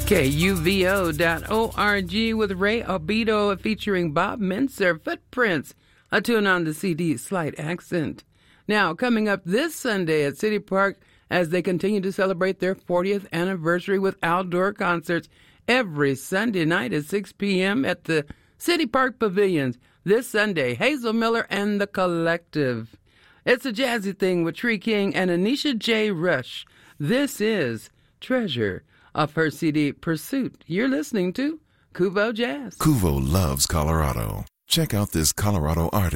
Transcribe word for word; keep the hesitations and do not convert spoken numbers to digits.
K U V O dot org with Ray Obito featuring Bob Mincer, Footprints, a tune on the C D, Slight Accent. Now, coming up this Sunday at City Park as they continue to celebrate their fortieth anniversary with outdoor concerts every Sunday night at six p.m. at the City Park Pavilions. This Sunday, Hazel Miller and the Collective. It's a jazzy thing with Tree King and Anisha J. Rush. This is Treasure of her C D Pursuit. You're listening to Kuvo Jazz. Kuvo loves Colorado. Check out this Colorado artist.